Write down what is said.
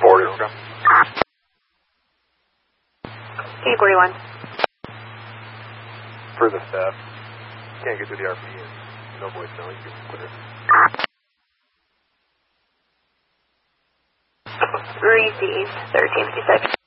40. Okay. 841. For the theft, can't get through the RP and no voicemail, you can clear. Received 1356.